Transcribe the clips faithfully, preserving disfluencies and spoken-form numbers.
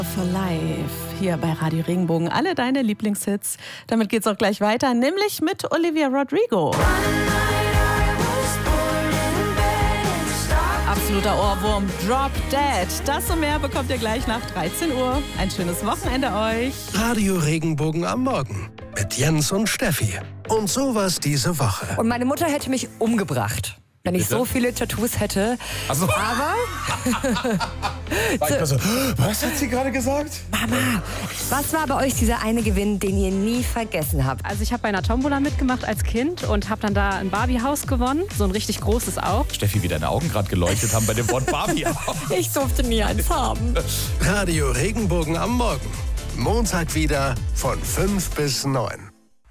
For Life hier bei Radio Regenbogen. Alle deine Lieblingshits. Damit geht's auch gleich weiter, nämlich mit Olivia Rodrigo. Absoluter Ohrwurm, Drop Dead. Das und mehr bekommt ihr gleich nach dreizehn Uhr. Ein schönes Wochenende euch. Radio Regenbogen am Morgen mit Jens und Steffi. Und sowas diese Woche. Und meine Mutter hätte mich umgebracht, wenn ich Bitte? so viele Tattoos hätte. Ach so. Aber War ich so, was hat sie gerade gesagt? Mama, was war bei euch dieser eine Gewinn, den ihr nie vergessen habt? Also ich habe bei einer Tombola mitgemacht als Kind und habe dann da ein Barbie-Haus gewonnen, so ein richtig großes auch. Steffi, wie deine Augen gerade geleuchtet haben bei dem Wort Barbie. Ich durfte nie eins haben. Radio Regenbogen am Morgen. Montag wieder von fünf bis neun.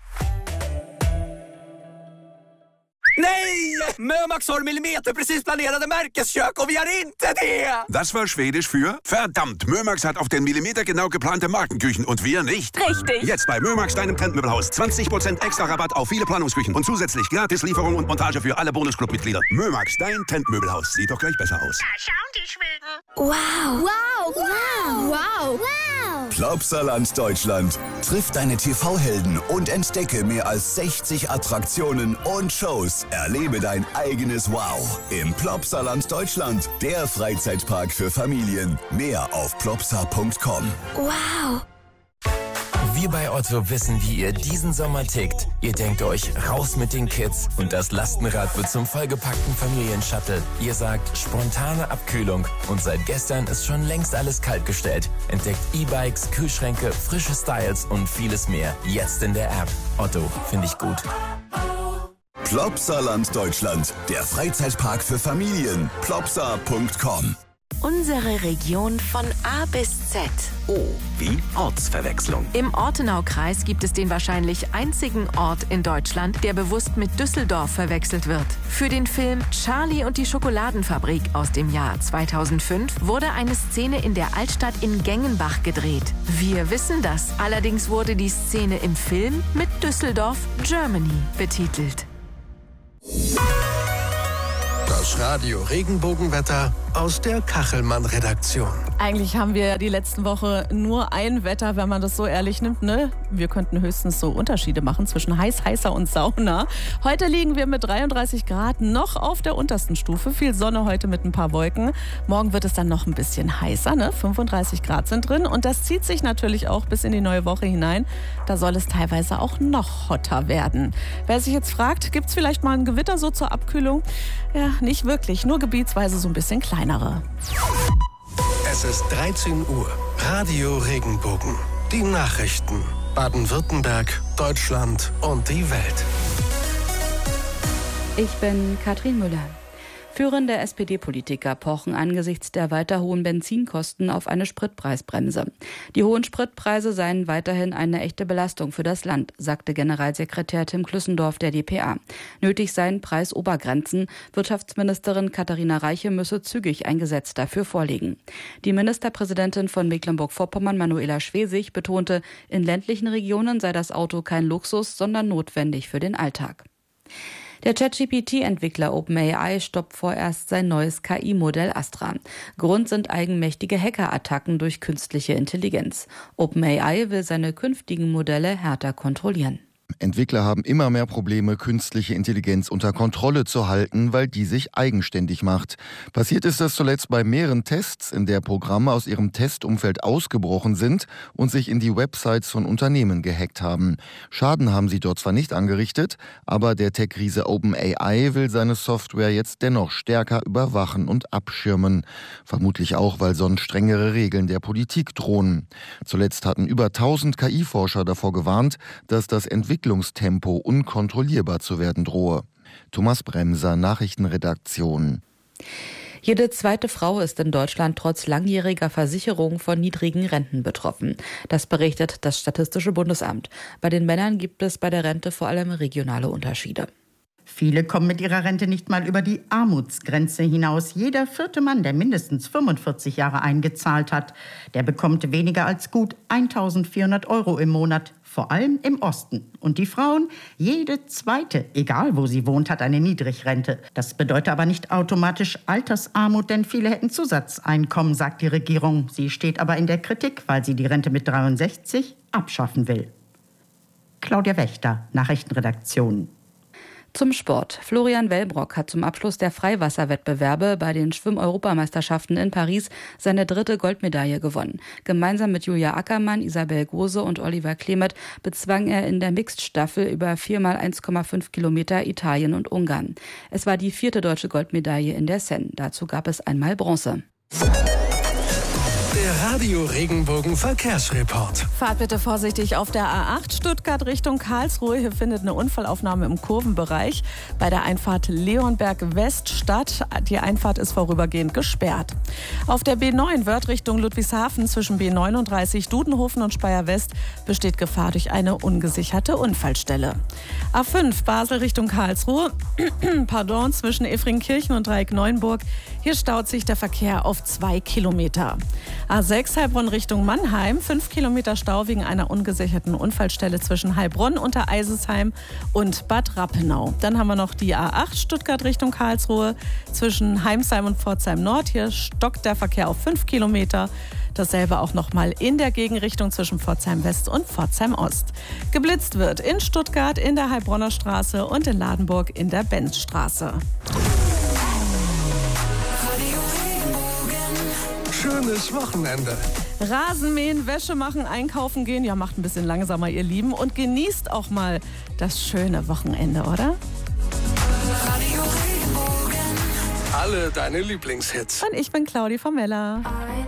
Nej! Mömax har millimeterprecis planerade märkeskök och vi har inte det! Das war Schwedisch für verdammt. Mömax hat auf den Millimeter genau geplante Markenküchen und wir nicht. Richtig. Jetzt bei Mömax, deinem Trendmöbelhaus. zwanzig Prozent extra Rabatt auf viele Planungsküchen und zusätzlich gratis Lieferung und Montage für alle Bonusclub-Mitglieder. Mömax, dein Trendmöbelhaus. Sieht doch gleich besser aus. Da schauen die Schweden. Wow. Wow. Wow. Wow. Wow. Plopsaland Deutschland. Triff deine T V-Helden und entdecke mehr als sechzig Attraktionen und Shows. Erlebe dein eigenes Wow im Plopsaland Deutschland. Der Freizeitpark für Familien. Mehr auf plopsa punkt com. Wow. Wir bei Otto wissen, wie ihr diesen Sommer tickt. Ihr denkt euch, raus mit den Kids und das Lastenrad wird zum vollgepackten Familienshuttle. Ihr sagt, spontane Abkühlung und seit gestern ist schon längst alles kaltgestellt. Entdeckt E-Bikes, Kühlschränke, frische Styles und vieles mehr. Jetzt in der App. Otto, finde ich gut. Plopsaland Deutschland. Der Freizeitpark für Familien. plopsa punkt com. Unsere Region von A bis Z. O wie Ortsverwechslung. Im Ortenau-Kreis gibt es den wahrscheinlich einzigen Ort in Deutschland, der bewusst mit Düsseldorf verwechselt wird. Für den Film Charlie und die Schokoladenfabrik aus dem Jahr zweitausendfünf wurde eine Szene in der Altstadt in Gengenbach gedreht. Wir wissen das. Allerdings wurde die Szene im Film mit Düsseldorf Germany betitelt. Das Radio Regenbogenwetter aus der Kachelmann-Redaktion. Eigentlich haben wir die letzten Woche nur ein Wetter, wenn man das so ehrlich nimmt, ne? Wir könnten höchstens so Unterschiede machen zwischen heiß, heißer und Sauna. Heute liegen wir mit dreiunddreißig Grad noch auf der untersten Stufe. Viel Sonne heute mit ein paar Wolken. Morgen wird es dann noch ein bisschen heißer, ne? fünfunddreißig Grad sind drin und das zieht sich natürlich auch bis in die neue Woche hinein. Da soll es teilweise auch noch hotter werden. Wer sich jetzt fragt, gibt es vielleicht mal ein Gewitter so zur Abkühlung? Ja, nicht wirklich, nur gebietsweise so ein bisschen kleinere. Es ist dreizehn Uhr. Radio Regenbogen. Die Nachrichten. Baden-Württemberg, Deutschland und die Welt. Ich bin Katrin Müller. Führende S P D-Politiker pochen angesichts der weiter hohen Benzinkosten auf eine Spritpreisbremse. Die hohen Spritpreise seien weiterhin eine echte Belastung für das Land, sagte Generalsekretär Tim Klüssendorf der d p a. Nötig seien Preisobergrenzen. Wirtschaftsministerin Katharina Reiche müsse zügig ein Gesetz dafür vorlegen. Die Ministerpräsidentin von Mecklenburg-Vorpommern, Manuela Schwesig, betonte, in ländlichen Regionen sei das Auto kein Luxus, sondern notwendig für den Alltag. Der ChatGPT-Entwickler OpenAI stoppt vorerst sein neues K I-Modell Astra. Grund sind eigenmächtige Hackerattacken durch künstliche Intelligenz. OpenAI will seine künftigen Modelle härter kontrollieren. Entwickler haben immer mehr Probleme, künstliche Intelligenz unter Kontrolle zu halten, weil die sich eigenständig macht. Passiert ist das zuletzt bei mehreren Tests, in der Programme aus ihrem Testumfeld ausgebrochen sind und sich in die Websites von Unternehmen gehackt haben. Schaden haben sie dort zwar nicht angerichtet, aber der Tech-Riese OpenAI will seine Software jetzt dennoch stärker überwachen und abschirmen. Vermutlich auch, weil sonst strengere Regeln der Politik drohen. Zuletzt hatten über tausend K I-Forscher davor gewarnt, dass das Entwicklungstempo unkontrollierbar zu werden drohe. Thomas Bremser, Nachrichtenredaktion. Jede zweite Frau ist in Deutschland trotz langjähriger Versicherung von niedrigen Renten betroffen. Das berichtet das Statistische Bundesamt. Bei den Männern gibt es bei der Rente vor allem regionale Unterschiede. Viele kommen mit ihrer Rente nicht mal über die Armutsgrenze hinaus. Jeder vierte Mann, der mindestens fünfundvierzig Jahre eingezahlt hat, der bekommt weniger als gut eintausendvierhundert Euro im Monat vor allem im Osten. Und die Frauen, jede zweite, egal wo sie wohnt, hat eine Niedrigrente. Das bedeutet aber nicht automatisch Altersarmut, denn viele hätten Zusatzeinkommen, sagt die Regierung. Sie steht aber in der Kritik, weil sie die Rente mit dreiundsechzig abschaffen will. Claudia Wächter, Nachrichtenredaktion. Zum Sport. Florian Wellbrock hat zum Abschluss der Freiwasserwettbewerbe bei den Schwimm-Europameisterschaften in Paris seine dritte Goldmedaille gewonnen. Gemeinsam mit Julia Ackermann, Isabel Gose und Oliver Klemet bezwang er in der Mixed-Staffel über vier mal eins Komma fünf Kilometer Italien und Ungarn. Es war die vierte deutsche Goldmedaille in der Seine. Dazu gab es einmal Bronze. Der Radio Regenbogen Verkehrsreport. Fahrt bitte vorsichtig auf der A acht Stuttgart Richtung Karlsruhe. Hier findet eine Unfallaufnahme im Kurvenbereich bei der Einfahrt Leonberg West statt. Die Einfahrt ist vorübergehend gesperrt. Auf der B neun Wörth Richtung Ludwigshafen zwischen B neununddreißig Dudenhofen und Speyer West besteht Gefahr durch eine ungesicherte Unfallstelle. A fünf Basel Richtung Karlsruhe, pardon, zwischen Efringkirchen und Dreieck-Neuenburg. Hier staut sich der Verkehr auf zwei Kilometer. A sechs Heilbronn Richtung Mannheim, fünf Kilometer Stau wegen einer ungesicherten Unfallstelle zwischen Heilbronn, Untereisesheim und Bad Rappenau. Dann haben wir noch die A acht Stuttgart Richtung Karlsruhe zwischen Heimsheim und Pforzheim Nord. Hier stockt der Verkehr auf fünf Kilometer. Dasselbe auch nochmal in der Gegenrichtung zwischen Pforzheim West und Pforzheim Ost. Geblitzt wird in Stuttgart in der Heilbronner Straße und in Ladenburg in der Benzstraße. Schönes Wochenende. Rasenmähen, Wäsche machen, einkaufen gehen. Ja, macht ein bisschen langsamer, ihr Lieben. Und genießt auch mal das schöne Wochenende, oder? Alle deine Lieblingshits. Und ich bin Claudi Formella.